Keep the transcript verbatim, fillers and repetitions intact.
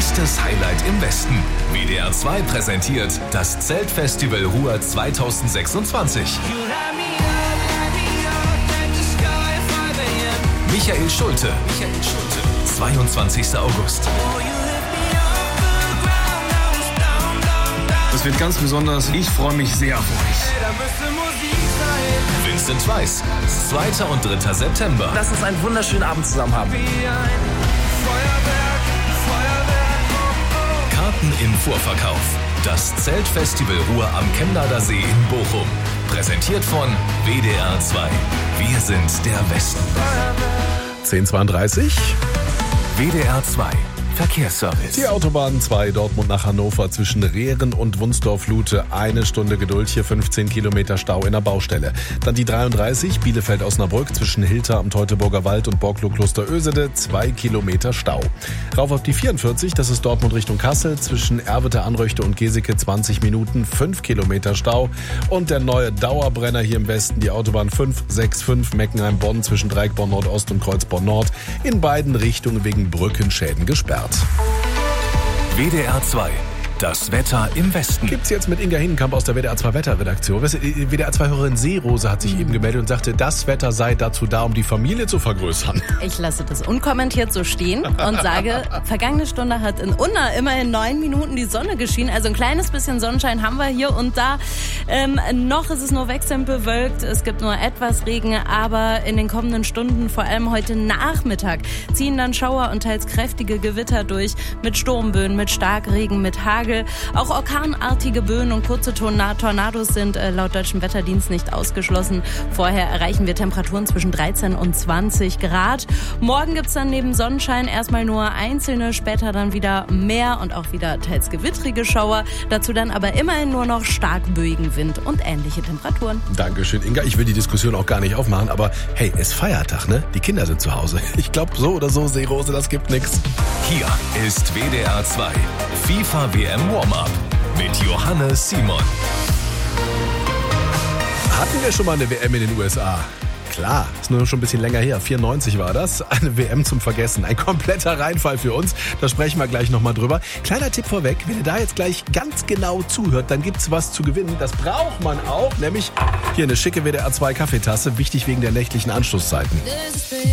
Größtes Highlight im Westen. W D R zwei präsentiert das Zeltfestival Ruhr zweitausendsechsundzwanzig. Michael Schulte. Michael Schulte. zweiundzwanzigster August. Das wird ganz besonders. Ich freue mich sehr auf euch. Vincent Weiss. zweiter und dritter September. Lass uns einen wunderschönen Abend zusammen haben. Karten im Vorverkauf. Das Zeltfestival Ruhr am Chemnader See in Bochum. Präsentiert von W D R zwei. Wir sind der Westen. zehn Uhr zweiunddreißig. W D R zwei. Verkehrsservice. Die Autobahn zwei Dortmund nach Hannover zwischen Rehren und Wunsdorf-Lute. Eine Stunde Geduld, hier fünfzehn Kilometer Stau in der Baustelle. Dann die dreiunddreißig Bielefeld-Osnabrück zwischen Hilter am Teutoburger Wald und Borklow-Kloster-Ösede. Zwei Kilometer Stau. Rauf auf die vierundvierzig, das ist Dortmund Richtung Kassel. Zwischen Erwete-Anröchte und Geseke zwanzig Minuten, fünf Kilometer Stau. Und der neue Dauerbrenner hier im Westen, die Autobahn fünf sechs fünf Meckenheim-Bonn zwischen Dreieckborn Nordost und Kreuzborn Nord. In beiden Richtungen wegen Brückenschäden gesperrt. W D R zwei. Das Wetter im Westen. Gibt's jetzt mit Inga Hinenkamp aus der W D R zwei Wetterredaktion. W D R zwei Hörerin Seerose hat sich eben gemeldet und sagte, das Wetter sei dazu da, um die Familie zu vergrößern. Ich lasse das unkommentiert so stehen und sage, vergangene Stunde hat in Unna immerhin neun Minuten die Sonne geschienen. Also ein kleines bisschen Sonnenschein haben wir hier und da. Ähm, noch ist es nur wechselnd bewölkt. Es gibt nur etwas Regen, aber in den kommenden Stunden, vor allem heute Nachmittag, ziehen dann Schauer und teils kräftige Gewitter durch mit Sturmböen, mit Starkregen, mit Hagel. Auch orkanartige Böen und kurze Tornados sind äh, laut deutschem Wetterdienst nicht ausgeschlossen. Vorher erreichen wir Temperaturen zwischen dreizehn und zwanzig Grad. Morgen gibt's dann neben Sonnenschein erstmal nur einzelne, später dann wieder mehr und auch wieder teils gewittrige Schauer. Dazu dann aber immerhin nur noch stark böigen Wind und ähnliche Temperaturen. Dankeschön, Inga. Ich will die Diskussion auch gar nicht aufmachen, aber hey, es ist Feiertag, ne? Die Kinder sind zu Hause. Ich glaube, so oder so, Seerose, das gibt nix. Hier ist W D R zwei. FIFA W M Warm-Up mit Johannes Simon. Hatten wir schon mal eine W M in den U S A? Klar, ist nur schon ein bisschen länger her. vierundneunzig war das. Eine W M zum Vergessen. Ein kompletter Reinfall für uns. Da sprechen wir gleich nochmal drüber. Kleiner Tipp vorweg, wenn ihr da jetzt gleich ganz genau zuhört, dann gibt's was zu gewinnen. Das braucht man auch, nämlich hier eine schicke W D R zwei Kaffeetasse. Wichtig wegen der nächtlichen Anschlusszeiten.